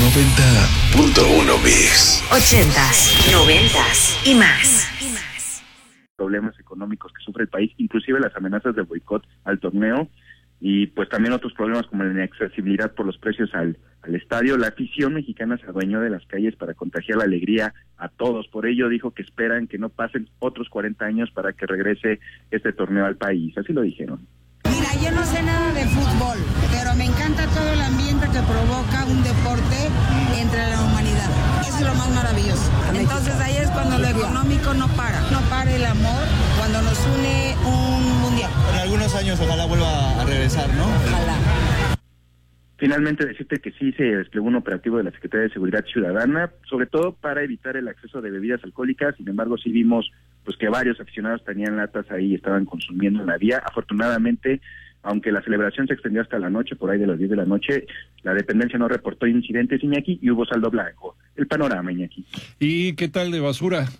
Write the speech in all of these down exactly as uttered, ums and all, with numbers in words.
noventa punto uno Mix. Ochentas, noventas y más. Problemas económicos que sufre el país, inclusive las amenazas de boicot al torneo y pues también otros problemas como la inaccesibilidad por los precios al, al estadio. La afición mexicana se adueñó de las calles para contagiar la alegría a todos. Por ello dijo que esperan que no pasen otros cuarenta años para que regrese este torneo al país. Así lo dijeron. Mira, yo no sé nada de fútbol, pero me encanta todo el ambiente que provoca un deporte entre la humanidad. Eso es lo más maravilloso. Entonces ahí es cuando lo económico no para. No para el amor cuando nos une un mundial. En algunos años ojalá vuelva a regresar, ¿no? Ojalá. Finalmente decirte que sí se desplegó un operativo de la Secretaría de Seguridad Ciudadana, sobre todo para evitar el acceso de bebidas alcohólicas. Sin embargo, sí vimos pues que varios aficionados tenían latas ahí y estaban consumiendo en la vía. Afortunadamente, aunque la celebración se extendió hasta la noche, por ahí de las diez de la noche, la dependencia no reportó incidentes, Iñaki, y hubo saldo blanco. El panorama, Iñaki. ¿Y qué tal de basura?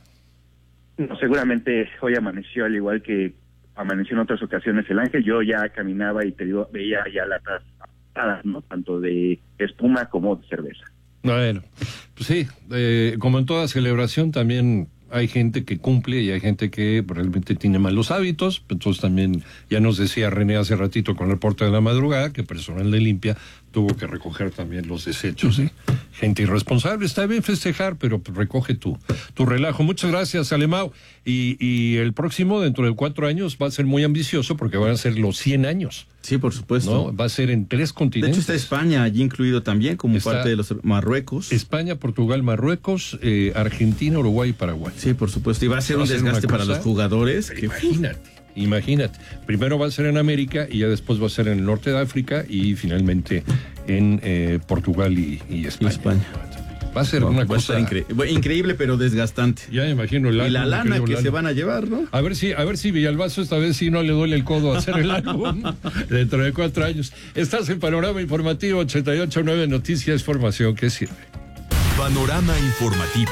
No, seguramente hoy amaneció al igual que amaneció en otras ocasiones el Ángel. Yo ya caminaba y te digo, veía ya latas, ¿no? Tanto de espuma como de cerveza. Bueno, pues sí, eh, como en toda celebración también hay gente que cumple y hay gente que realmente tiene malos hábitos. Entonces también, ya nos decía René hace ratito con el reporte de la madrugada, que personal de limpia tuvo que recoger también los desechos, ¿sí? Gente irresponsable. Está bien festejar, pero recoge tu, tu relajo. Muchas gracias, Alemão. Y, y el próximo, dentro de cuatro años, va a ser muy ambicioso porque van a ser los cien años. Sí, por supuesto. ¿No? Va a ser en tres continentes. De hecho, está España allí incluido también, como está parte de los Marruecos. España, Portugal, Marruecos, eh, Argentina, Uruguay y Paraguay. Sí, por supuesto. Y va a ser va un a ser desgaste para los jugadores. Que... Imagínate, imagínate. Primero va a ser en América y ya después va a ser en el norte de África y finalmente en eh, Portugal y, y España. Y España. Va a ser no, una va cosa a incre... increíble, pero desgastante. Ya me imagino el álbum. Y la lana que álbum. se van a llevar, ¿no? A ver si, a ver si Villalbazo esta vez sí no le duele el codo a hacer el álbum dentro de cuatro años. Estás en Panorama Informativo ochenta y ocho punto nueve Noticias, formación que sirve. Panorama Informativo.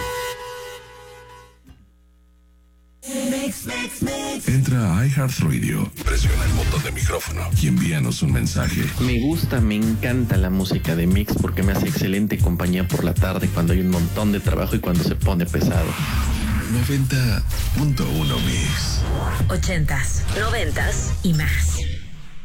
Entra a iHeartRadio, presiona el botón de micrófono y envíanos un mensaje. Me gusta, me encanta la música de Mix porque me hace excelente compañía por la tarde cuando hay un montón de trabajo y cuando se pone pesado. noventa punto uno Mix. Ochentas, noventas y más.